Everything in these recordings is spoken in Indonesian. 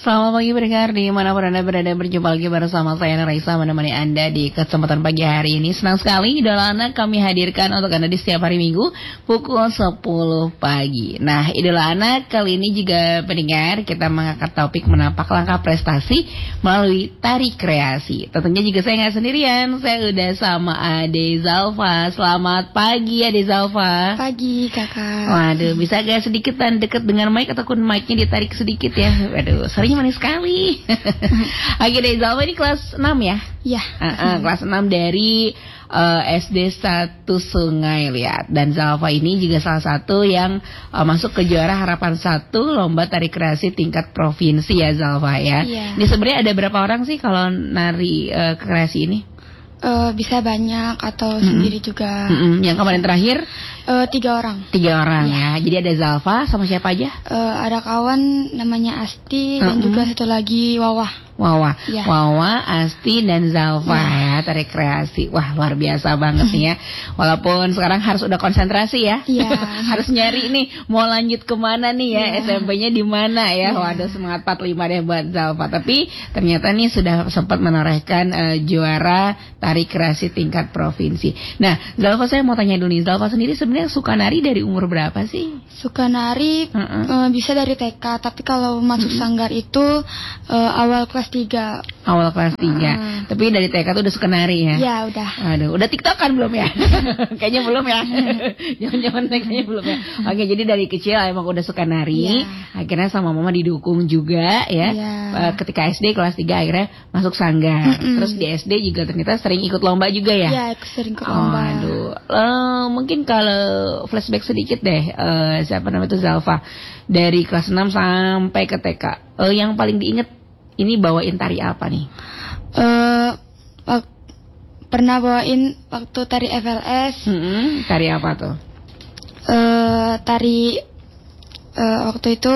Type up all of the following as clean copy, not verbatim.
Selamat pagi pendengar dimanapun Anda berada, berjumpa lagi bersama saya Raisa menemani Anda di kesempatan pagi hari ini. Senang sekali Idola Anak kami hadirkan untuk Anda di setiap hari Minggu pukul 10 pagi. Nah, Idola Anak kali ini juga pendengar kita mengangkat topik menapak langkah prestasi melalui tari kreasi. Tentunya juga saya nggak sendirian, saya udah sama Ade Zalfa. Selamat pagi Ade Zalfa. Pagi kakak. Waduh, bisa gak sedikit dekat dengan mic ataupun mic-nya ditarik sedikit ya. Waduh, sering manis sekali. Oke deh, Zalfa ini kelas 6 ya? Iya. Kelas 6 dari SD 1 Sungai Liat. Dan Zalfa ini juga salah satu yang masuk ke juara harapan 1 lomba tari kreasi tingkat provinsi ya Zalfa ya. Iya. Ini sebenarnya ada berapa orang sih kalau nari kreasi ini? Bisa banyak atau sendiri juga. Yang kemarin terakhir? 3 orang. 3 orang ya. Jadi ada Zalfa sama siapa aja? Ada kawan namanya Asti dan juga satu lagi Wawah. Wawa, Ya. Wawa, Asti dan Zalfa ya, tari kreasi. Wah, luar biasa banget nih ya. Walaupun sekarang harus udah konsentrasi ya. Iya. Harus nyari nih mau lanjut kemana nih ya, SMP-nya di mana ya. Iya. Waduh, semangat 45 deh buat Zalfa. Tapi ternyata nih sudah sempat menorehkan juara tari kreasi tingkat provinsi. Nah, Zalfa saya mau tanya dulu nih, Zalfa sendiri sebenarnya suka nari dari umur berapa sih? Suka nari bisa dari TK, tapi kalau masuk sanggar itu awal kelas 3. Awal kelas 3. Tapi dari TK tuh udah suka nari ya? Ya udah. Aduh, udah TikTokan belum ya? Kayaknya belum ya. Jangan-jangan TK-nya belum ya. Oke, jadi dari kecil emang udah suka nari. Akhirnya sama mama didukung juga ya. Ketika SD kelas 3 akhirnya masuk sanggar. Terus di SD juga ternyata sering ikut lomba juga ya? Ya, sering ikut lomba. Aduh, mungkin kalau flashback sedikit deh, siapa namanya itu Zalfa. Dari kelas 6 sampai ke TK, yang paling diinget ini bawain tari apa nih? Pernah bawain waktu tari FLS. Tari apa tuh? Tari waktu itu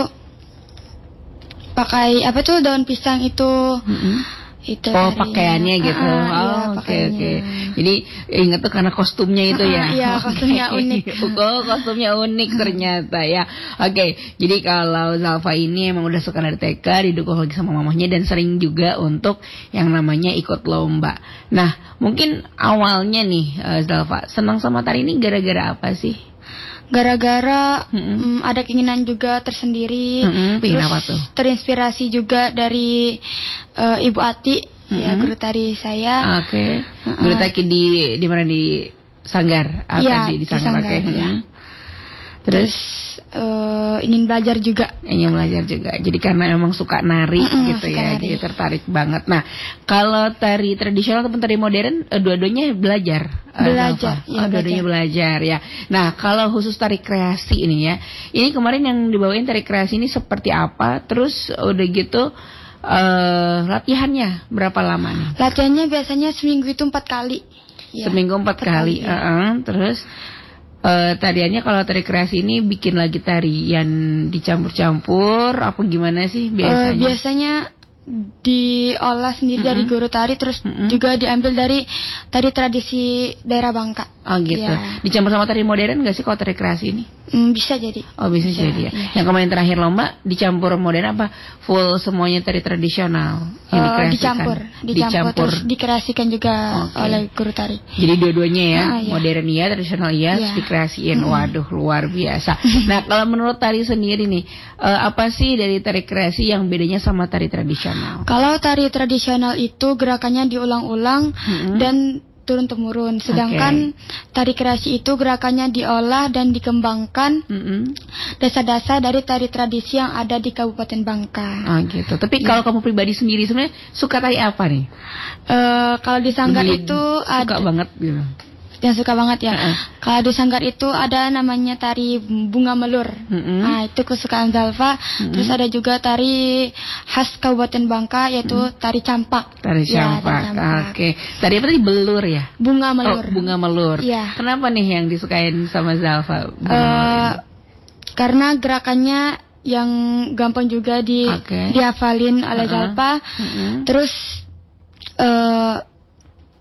pakai apa tuh daun pisang itu. Itu tarinya. Pakaiannya gitu. Oke. Jadi ingat tuh karena kostumnya itu ya. Iya, kostumnya unik. Kostumnya unik ternyata ya. Oke, jadi kalau Zalfa ini emang udah suka dari TK, didukung lagi sama mamahnya dan sering juga untuk yang namanya ikut lomba. Nah, mungkin awalnya nih Zalfa senang sama tari ini gara-gara apa sih? Gara-gara ada keinginan juga tersendiri. Pengen apa tuh? Terinspirasi juga dari Ibu Ati, ya guru tari saya. Oke. Guru tari di mana, di Sanggar? Iya, di Sanggar. Ya. Terus ingin belajar juga. Ingin belajar juga. Jadi karena emang suka nari gitu ya, nari. jadi tertarik banget. Nah, kalau tari tradisional ataupun tari modern, dua-duanya belajar. Belajar. Dua-duanya belajar ya. Nah, kalau khusus tari kreasi ini ya, ini kemarin yang dibawain tari kreasi ini seperti apa? Terus udah gitu latihannya berapa lama nih? Latihannya biasanya seminggu itu 4 kali. Ya, seminggu 4 kali. Terus tariannya kalau tari kreasi ini bikin lagi tarian dicampur-campur apa gimana sih biasanya? Biasanya diolah sendiri dari guru tari, terus juga diambil dari tari tradisi daerah Bangka. Oh gitu. Ya. Dicampur sama tari modern nggak sih kalau tari kreasi ini? Bisa jadi. Oh bisa jadi ya. Yang kemarin terakhir lomba dicampur modern apa full semuanya tari tradisional yang dikreasikan? Dicampur terus dikreasikan juga oleh guru tari. Jadi dua-duanya ya, modern ya, tradisional ya, dikreasiin. Waduh, luar biasa. Nah, kalau menurut tari sendiri nih, apa sih dari tari kreasi yang bedanya sama tari tradisional? Kalau tari tradisional itu gerakannya diulang-ulang dan turun-temurun, sedangkan tari kreasi itu gerakannya diolah dan dikembangkan dasar-dasar dari tari tradisi yang ada di Kabupaten Bangka. Oh gitu. Tapi kalau kamu pribadi sendiri sebenarnya suka tari apa nih? Kalau di Sanggar itu suka banget gitu. Yang suka banget ya. Kalau di Sanggar itu ada namanya tari bunga melur. Nah, itu kesukaan Zalfa. Terus ada juga tari khas Kabupaten Bangka yaitu tari campak. Tari campak. Oke. Tari apa tadi, belur ya? Bunga melur. Oh, bunga melur. Ya. Kenapa nih yang disukain sama Zalfa? Karena gerakannya yang gampang juga dihafalin oleh Zalfa. Terus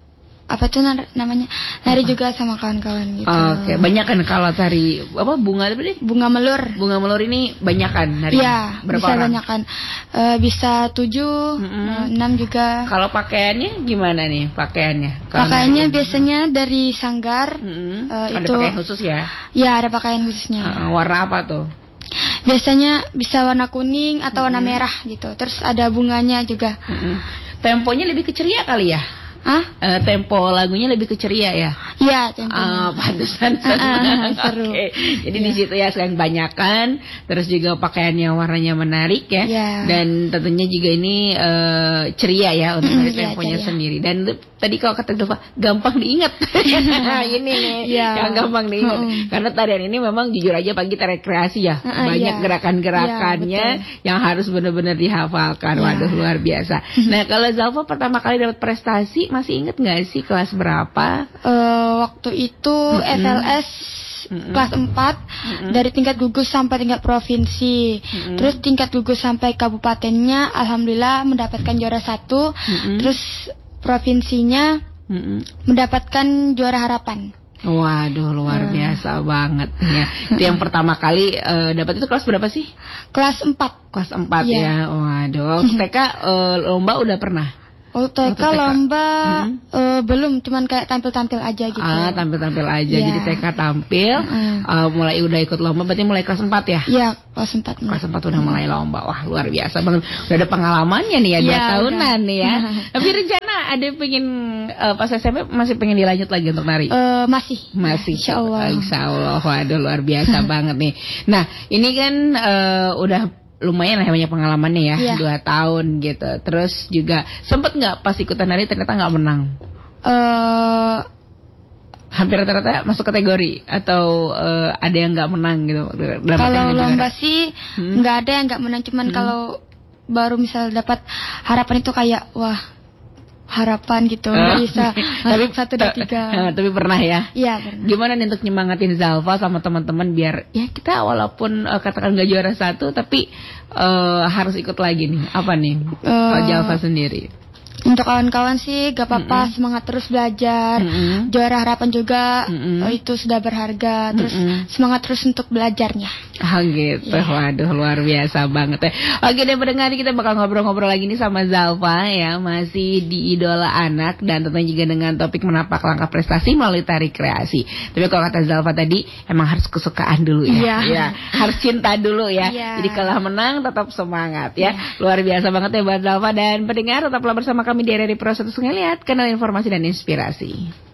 apa tuh namanya nari juga sama kawan-kawan gitu. Oke, banyak kan kalau tari apa bunga tadi? Bunga melur. Bunga melur ini banyak kan nari? Iya, berapa bisa orang? banyak kan. Bisa 7, 6 juga. Kalau pakaiannya gimana nih pakaiannya? Pakaiannya biasanya dari sanggar. Ada Itu pakaian khusus ya? Ya, ada pakaian khususnya. Warna apa tuh? Biasanya bisa warna kuning atau warna merah gitu. Terus ada bunganya juga. Temponya lebih keceria kali ya? Tempo lagunya lebih keceria ya? Iya, temponya. Pantesan seru. Oke. Jadi di situ ya selain banyakan, terus juga pakaiannya warnanya menarik ya. Dan tentunya juga ini ceria ya untuk dari temponya sendiri. Dan tadi kalau kata Zulfa gampang diingat. Ini nih yang gampang diingat. Karena tarian ini memang jujur aja pagi rekreasi ya. Banyak gerakan-gerakannya yang harus benar-benar dihafalkan. Waduh, luar biasa. Nah, kalau Zulfa pertama kali dapat prestasi, masih inget nggak sih kelas berapa? Waktu itu FLS kelas 4 dari tingkat gugus sampai tingkat provinsi. Terus tingkat gugus sampai kabupatennya alhamdulillah mendapatkan juara 1. Terus provinsinya mendapatkan juara harapan. Waduh, luar biasa banget ya. Itu yang pertama kali dapat itu kelas berapa sih? Kelas 4. Kelas 4 ya. Waduh, TK lomba udah pernah? TK lomba belum, cuman kayak tampil-tampil aja gitu. Tampil-tampil aja. Jadi TK tampil, mulai udah ikut lomba, berarti mulai kelas 4 ya? Iya, kelas 4. Kelas 4 udah mulai lomba. Wah, luar biasa banget. Udah ada pengalamannya nih ya, 2 tahunan nih ya. Tapi rencana ada pengen pas SMP masih pengen dilanjut lagi untuk nari? Masih. Insya Allah. Waduh, luar biasa banget nih. Nah, ini kan udah lumayan lah banyak pengalamannya ya, 2 tahun gitu. Terus juga sempet nggak pas ikutan nari ternyata nggak menang? Hampir rata-rata masuk kategori atau ada yang nggak menang gitu? Kalau lomba sih nggak ada yang nggak menang, cuman kalau baru misal dapat harapan itu kayak wah, harapan gitu bisa tapi 1, 2, 3. Tapi pernah ya? Iya, pernah. Gimana nih untuk nyemangatin Zulfa sama teman-teman biar ya kita walaupun katakan gak juara 1 tapi harus ikut lagi nih? Apa nih Pak Zulfa sendiri? Untuk kawan-kawan sih gak apa-apa, semangat terus belajar. Juara harapan juga itu sudah berharga. Terus semangat terus untuk belajarnya. Gitu. Waduh, luar biasa banget ya. Oke deh pendengar, kita bakal ngobrol-ngobrol lagi nih sama Zulfa ya, masih di Idola Anak dan tentunya juga dengan topik menapak langkah prestasi melalui tari kreasi. Tapi kalau kata Zulfa tadi emang harus kesukaan dulu ya. Harus cinta dulu ya. Jadi kalau menang tetap semangat ya. Luar biasa banget ya buat Zulfa dan pendengar, tetaplah bersama kami di RRI Pro 1 Sungai Liat, kanal informasi dan inspirasi.